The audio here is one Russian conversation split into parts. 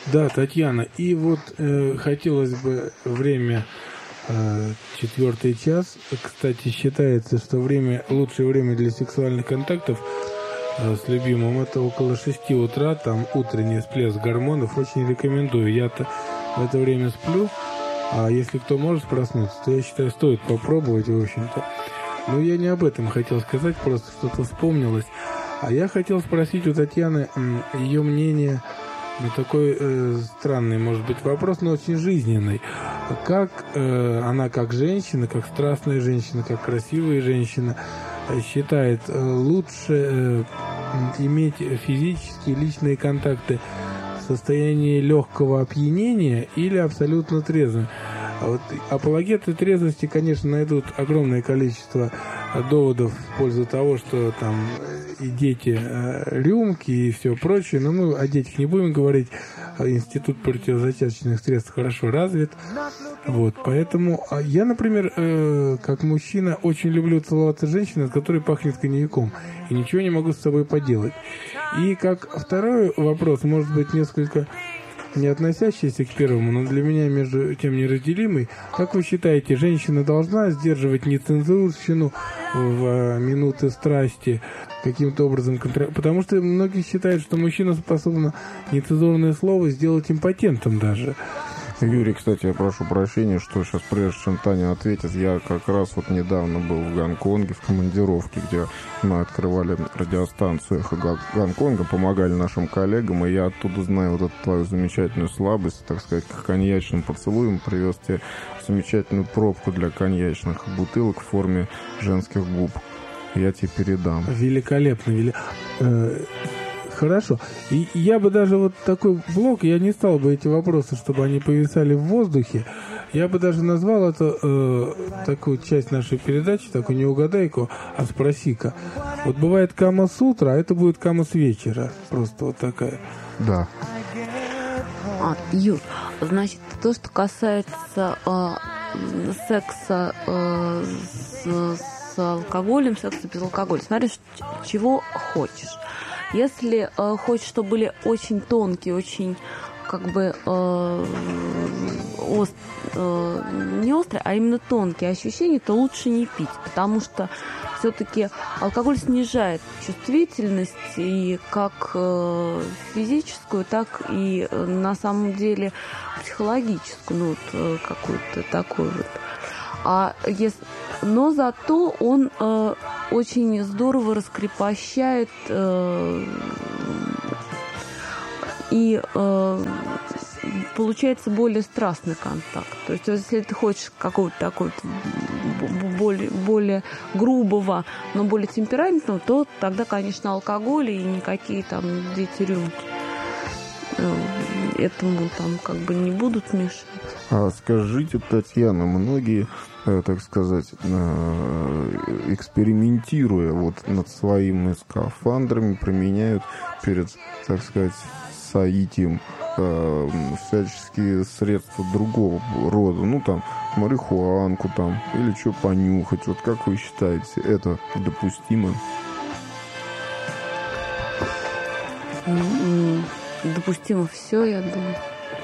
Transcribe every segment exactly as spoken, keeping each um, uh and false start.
Да, Татьяна, и вот э, хотелось бы время э, четвертый час. Кстати, считается, что время лучшее время для сексуальных контактов э, с любимым это около шести утра, там утренний всплеск гормонов. Очень рекомендую. Я-то в это время сплю, а если кто может проснуться, то я считаю, стоит попробовать, в общем-то. Но я не об этом хотел сказать, просто что-то вспомнилось. А я хотел спросить у Татьяны м, ее мнение. Ну, такой э, странный, может быть, вопрос, но очень жизненный. Как э, она, как женщина, как страстная женщина, как красивая женщина, э, считает э, лучше э, иметь физические личные контакты в состоянии легкого опьянения или абсолютно трезвым? А вот апологеты трезвости, конечно, найдут огромное количество доводов в пользу того, что там и дети, рюмки и все прочее, но мы о детях не будем говорить. Институт противозачаточных средств хорошо развит. Вот, поэтому я, например, как мужчина, очень люблю целоваться с женщиной, от которой пахнет коньяком, и ничего не могу с собой поделать. И как второй вопрос, может быть, несколько не относящийся к первому, но для меня между тем неразделимый. Как вы считаете, женщина должна сдерживать нецензурщину в минуты страсти каким-то образом? Потому что многие считают, что мужчина способен нецензурное слово сделать импотентом даже. Юрий, кстати, я прошу прощения, что сейчас, прежде чем Таня ответит, я как раз вот недавно был в Гонконге в командировке, где мы открывали радиостанцию «Эхо Гонконга», помогали нашим коллегам, и я оттуда знаю вот эту твою замечательную слабость, так сказать, к коньячным поцелуям, привез тебе замечательную пробку для коньячных бутылок в форме женских губ. Я тебе передам. Великолепно, великолепно. Хорошо. И я бы даже вот такой блок, я не стал бы эти вопросы, чтобы они повисали в воздухе. Я бы даже назвал это э, такую часть нашей передачи, такую не угадайку, а спроси-ка. Вот бывает Кама-сутра, а это будет Кама с вечера. Просто вот такая. Да. А, Юр, значит, то, что касается э, секса э, с, с алкоголем, секса без алкоголя, смотришь, чего хочешь. Если э, хочешь, чтобы были очень тонкие, очень как бы э, ост, э, не острые, а именно тонкие ощущения, то лучше не пить, потому что все-таки алкоголь снижает чувствительность и как э, физическую, так и э, на самом деле психологическую, ну вот э, какую-то такую вот. А если, но зато он э, очень здорово раскрепощает э, и э, получается более страстный контакт. То есть, если ты хочешь какого-то такого более, более грубого, но более темпераментного, то тогда, конечно, алкоголь и никакие там дети рюмки этому там как бы не будут мешать. А скажите, Татьяна, многие, так сказать, экспериментируя вот над своими скафандрами, применяют перед, так сказать, соитием всяческие средства другого рода, ну там марихуанку там или что понюхать. Вот как вы считаете, это допустимо? Допустимо все, я думаю.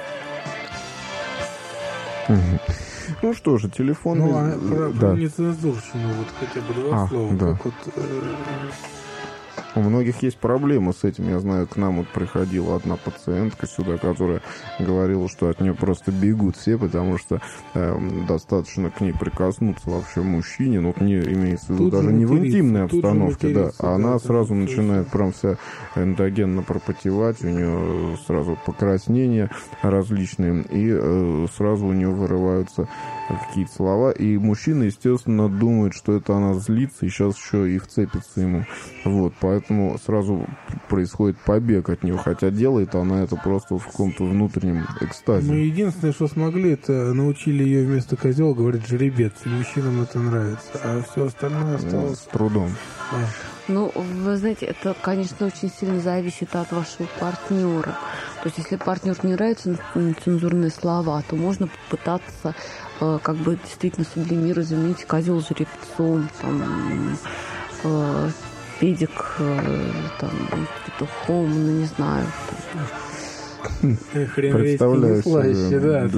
Ну что же, телефон... Ну, а про, да. про нецензурщину, вот хотя бы два а, слова. Да. Как вот, э... У многих есть проблемы с этим. Я знаю, к нам вот приходила одна пациентка сюда, которая говорила, что от нее просто бегут все, потому что э, достаточно к ней прикоснуться вообще мужчине, ну, не имеется в виду даже не в интимной обстановке, да, а она да, сразу начинает есть. Прям вся эндогенно пропотевать, у нее сразу покраснения различные, и э, сразу у нее вырываются какие-то слова, и мужчина, естественно, думает, что это она злится, и сейчас еще и вцепится ему. Вот, поэтому сразу происходит побег от нее, хотя делает она это просто в каком-то внутреннем экстазе. Мы единственное, что смогли, это научили ее вместо козел говорить жеребец, и мужчинам это нравится, а все остальное осталось... Ну, с трудом. Да. Ну, вы знаете, это, конечно, очень сильно зависит от вашего партнера. То есть, если партнеру не нравятся нецензурные слова, то можно попытаться э, как бы действительно сублимировать, заменить козел жеребцом, там, э, педик, э, там, петухом, ну, не знаю. Хрен представляю себе. Да.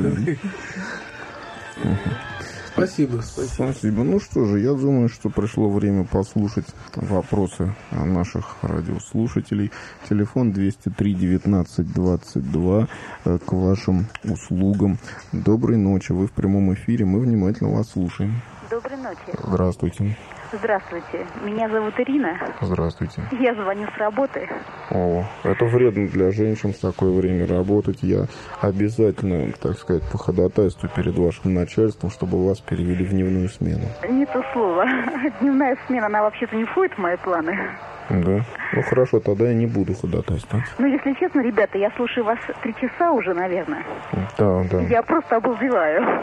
Спасибо, спасибо. Спасибо. Ну что же, я думаю, что пришло время послушать вопросы наших радиослушателей. Телефон двести три девятнадцать двадцать два к вашим услугам. Доброй ночи, вы в прямом эфире, мы внимательно вас слушаем. Доброй ночи. Здравствуйте. Здравствуйте, меня зовут Ирина. Здравствуйте. Я звоню с работы. О, это вредно для женщин в такое время работать. Я обязательно, так сказать, походатайствую перед вашим начальством, чтобы вас перевели в дневную смену. Не то слово. Дневная смена, она вообще-то не входит в мои планы. Да? Ну хорошо, тогда я не буду ходатайствовать. Ну, если честно, ребята, я слушаю вас три часа уже, наверное. Да, да. Я просто обалдеваю.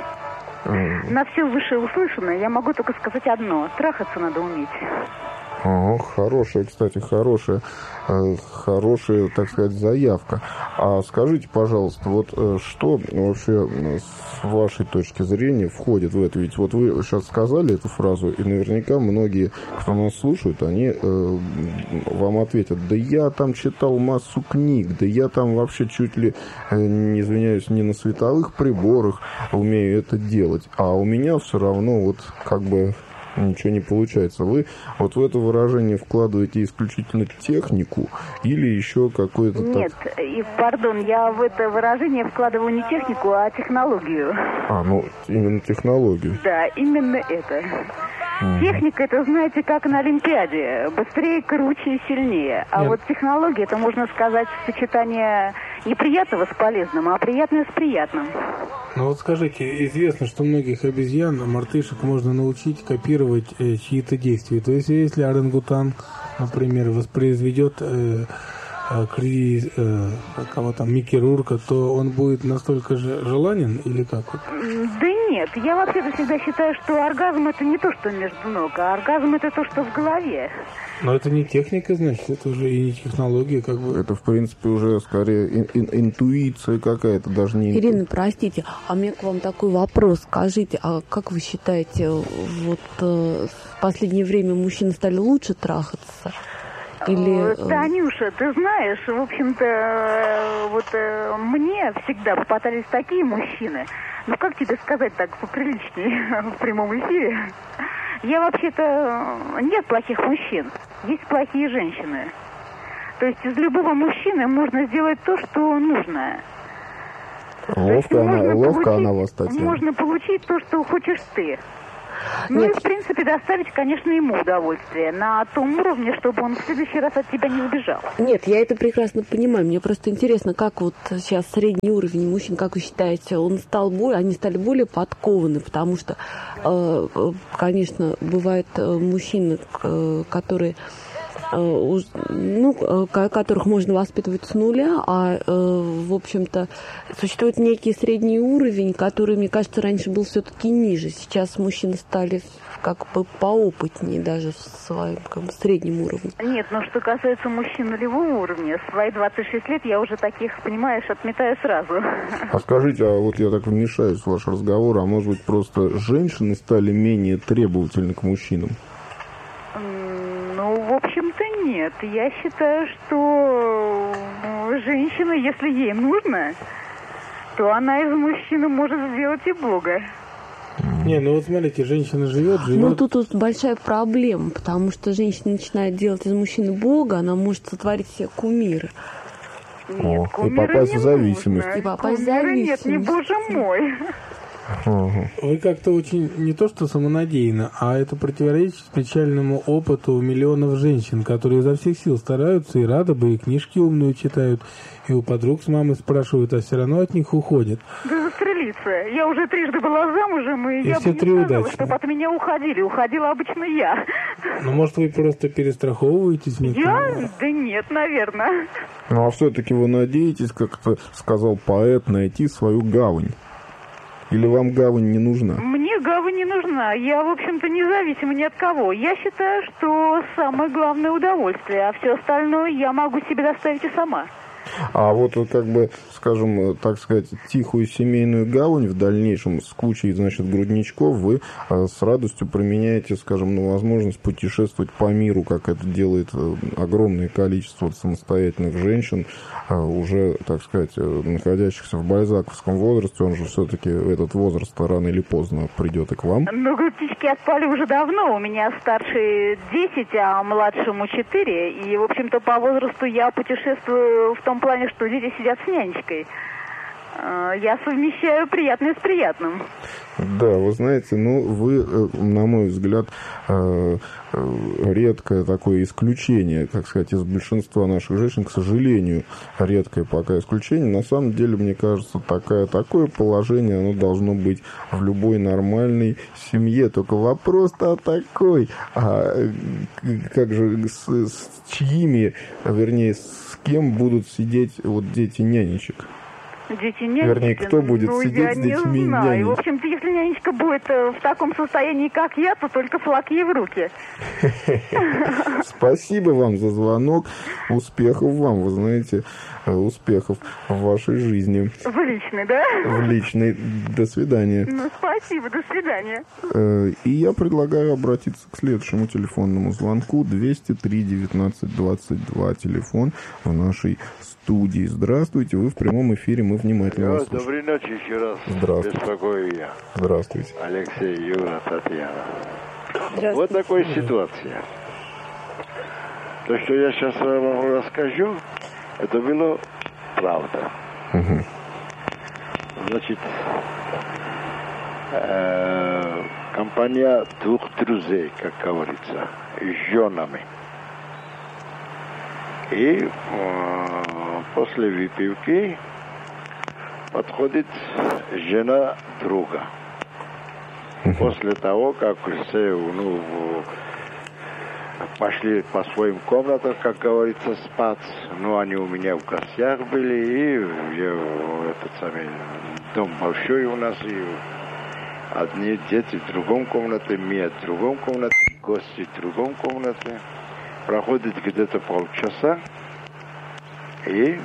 На все вышеуслышанное я могу только сказать одно. Трахаться надо уметь. Ага, хорошая, кстати, хорошая, э, хорошая, так сказать, заявка. А скажите, пожалуйста, вот э, что вообще с вашей точки зрения входит в это? Ведь вот вы сейчас сказали эту фразу, и наверняка многие, кто нас слушают, они э, вам ответят: да я там читал массу книг, да я там вообще чуть ли, э, не извиняюсь, не на световых приборах умею это делать. А у меня все равно вот как бы... ничего не получается. Вы вот в это выражение вкладываете исключительно технику или еще какое-то... Нет, так... и, пардон, я в это выражение вкладываю не технику, а технологию. А, ну, именно технологию. Да, именно это. Mm-hmm. Техника, это, знаете, как на Олимпиаде. Быстрее, круче и сильнее. А Нет. вот технология, это, можно сказать, сочетание неприятного с полезным, а приятное с приятным. Ну вот скажите, известно, что многих обезьян, мартышек можно научить копировать э, чьи-то действия. То есть, если орангутан, например, воспроизведет э, э, кри, э, кого там, Микки Рурка, то он будет настолько же желанен или как? Да нет, я вообще-то всегда считаю, что оргазм это не то, что между ног, а оргазм это то, что в голове. Но это не техника, значит, это уже и не технология, как бы. Это, в принципе, уже скорее ин- ин- интуиция какая-то, даже не... Ирина, простите, а у меня к вам такой вопрос. Скажите, а как вы считаете, вот э, в последнее время мужчины стали лучше трахаться? Или... Танюша, ты знаешь, в общем-то, вот мне всегда попадались такие мужчины. Ну, как тебе сказать так поприличнее в прямом эфире? Я вообще-то... Нет плохих мужчин, есть плохие женщины. То есть из любого мужчины можно сделать то, что нужно. Ловко, она, ловко получить, она вас, Татьяна. Можно получить то, что хочешь ты. Ну Нет. и, в принципе, доставить, конечно, ему удовольствие на том уровне, чтобы он в следующий раз от тебя не убежал. Нет, я это прекрасно понимаю. Мне просто интересно, как вот сейчас средний уровень мужчин, как вы считаете, он стал более, они стали более подкованы, потому что, э, конечно, бывают мужчины, которые... ну, которых можно воспитывать с нуля, а, в общем-то, существует некий средний уровень, который, мне кажется, раньше был все-таки ниже. Сейчас мужчины стали как бы поопытнее даже в своем как бы, среднем уровне. Нет, но что касается мужчин нулевого уровня, в свои двадцать шесть лет я уже таких, понимаешь, отметаю сразу. А скажите, а вот я так вмешаюсь в ваш разговор, а может быть просто женщины стали менее требовательны к мужчинам? Ну, в общем-то, нет. Я считаю, что женщина, если ей нужно, то она из мужчины может сделать и Бога. Не, ну вот смотрите, женщина живет, живет. Ну тут, тут большая проблема, потому что женщина начинает делать из мужчины Бога, она может сотворить себе кумира. Нет, О, и попасть в зависимость. И попасть в зависимость. Нет, не боже мой. Вы как-то очень не то что самонадеянно, а это противоречит печальному опыту миллионов женщин, которые изо всех сил стараются и рады бы, и книжки умные читают, и у подруг с мамой спрашивают, а все равно от них уходят. Да застрелиться. Я уже трижды была замужем, и, и я все бы три не сказала, удачно. чтобы от меня уходили. Уходила обычно я. Ну, может, вы просто перестраховываетесь? Я? Да нет, наверное. Ну, а все-таки вы надеетесь, как сказал поэт, найти свою гавань? Или вам гавань не нужна? Мне гавань не нужна. Я, в общем-то, независима ни от кого. Я считаю, что самое главное удовольствие, а все остальное я могу себе доставить и сама. А вот как бы, скажем, так сказать, тихую семейную гавань в дальнейшем с кучей, значит, грудничков вы с радостью применяете, скажем, на возможность путешествовать по миру, как это делает огромное количество самостоятельных женщин, уже, так сказать, находящихся в бальзаковском возрасте. Он же все-таки, этот возраст рано или поздно придет и к вам. Ну, птички отпали уже давно. У меня старший десять, а младшему четыре. И, в общем-то, по возрасту я путешествую в том плане, что дети сидят с нянечкой. Я совмещаю приятное с приятным. Да, вы знаете, ну, вы, на мой взгляд, редкое такое исключение, так сказать, из большинства наших женщин, к сожалению, редкое пока исключение. На самом деле, мне кажется, такое, такое положение, оно должно быть в любой нормальной семье. Только вопрос-то такой, а как же, с, с чьими, вернее, с кем будут сидеть вот дети нянечек? Дети нянечки? Вернее, кто будет ну, сидеть с детьми не знаю. нянечек? В общем-то, если нянечка будет в таком состоянии, как я, то только флаг ей в руки. Спасибо вам за звонок. Успехов вам, вы знаете, успехов в вашей жизни. В личной, да? В личной. До свидания. Ну, спасибо, до свидания. И я предлагаю обратиться к следующему телефонному звонку. двести три девятнадцать двадцать два. Телефон в нашей студии. Здравствуйте, вы в прямом эфире, мы внимательно вас слушаем. Доброй ночи еще раз. Здравствуйте. Беспокою я. Здравствуйте. Алексей, Юра, Татьяна. Вот такая ситуация. То, что я сейчас вам расскажу, это было правда. Угу. Значит, э, компания двух друзей, как говорится, с женами. И э, после выпивки подходит жена друга. После того, как все ну, пошли по своим комнатам, как говорится, спать. Ну, они у меня в гостях были, и я, этот самый дом большой у нас, и одни дети в другом комнате, мы в другом комнате, гости в другом комнате. Проходит где-то полчаса, и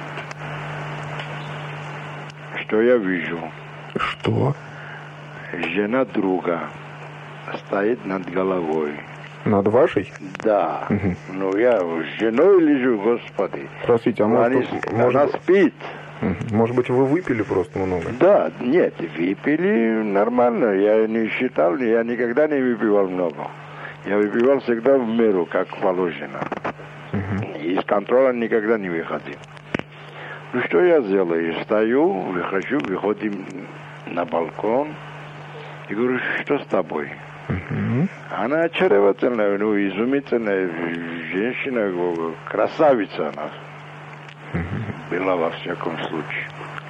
что я вижу? Что? Жена друга стоит над головой. Над вашей? Да. Угу. Ну, я с женой лежу, господи. Простите, а может, Они, тут, она может, спит. может быть, вы выпили просто много? Да, нет, выпили нормально. Я не считал, я никогда не выпивал много. Я выпивал всегда в меру, как положено. Uh-huh. И из контроля никогда не выходил. Ну, что я делаю? Я стою, выхожу, выходим на балкон. И говорю, что с тобой? Uh-huh. Она очаровательная, ну, изумительная женщина, красавица она. Uh-huh. Была во всяком случае.